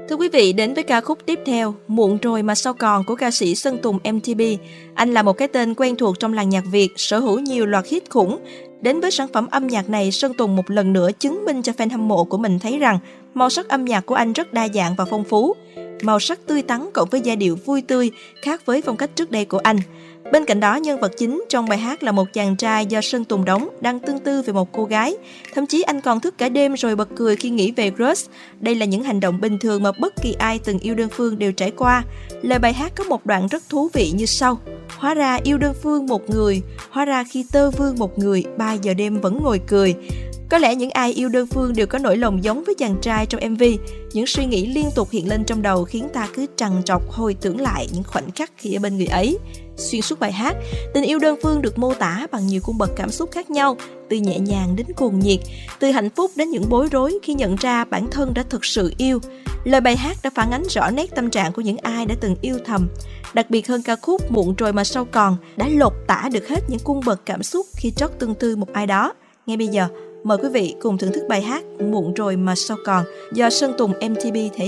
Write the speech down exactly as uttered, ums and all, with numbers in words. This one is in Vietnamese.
Thưa quý vị, đến với ca khúc tiếp theo, Muộn rồi mà sao còn của ca sĩ Sơn Tùng em tê pê. Anh là một cái tên quen thuộc trong làng nhạc Việt, sở hữu nhiều loạt hit khủng. Đến với sản phẩm âm nhạc này, Sơn Tùng một lần nữa chứng minh cho fan hâm mộ của mình thấy rằng màu sắc âm nhạc của anh rất đa dạng và phong phú. Màu sắc tươi tắn cộng với giai điệu vui tươi, khác với phong cách trước đây của anh. Bên cạnh đó, nhân vật chính trong bài hát là một chàng trai do Sơn Tùng đóng đang tương tư về một cô gái. Thậm chí anh còn thức cả đêm rồi bật cười khi nghĩ về crush. Đây là những hành động bình thường mà bất kỳ ai từng yêu đơn phương đều trải qua. Lời bài hát có một đoạn rất thú vị như sau: hóa ra yêu đơn phương một người, hóa ra khi tơ vương một người, ba giờ đêm vẫn ngồi cười. Có lẽ những ai yêu đơn phương đều có nỗi lòng giống với chàng trai trong em vê. Những suy nghĩ liên tục hiện lên trong đầu khiến ta cứ trằn trọc hồi tưởng lại những khoảnh khắc khi ở bên người ấy. Xuyên suốt bài hát, tình yêu đơn phương được mô tả bằng nhiều cung bậc cảm xúc khác nhau, từ nhẹ nhàng đến cuồng nhiệt, từ hạnh phúc đến những bối rối khi nhận ra bản thân đã thực sự yêu. Lời bài hát đã phản ánh rõ nét tâm trạng của những ai đã từng yêu thầm. Đặc biệt hơn ca khúc Muộn rồi mà sao còn đã lột tả được hết những cung bậc cảm xúc khi trót tương tư một ai đó. Ngay bây giờ, mời quý vị cùng thưởng thức bài hát Muộn rồi mà sao còn do Sơn Tùng em tê pê thể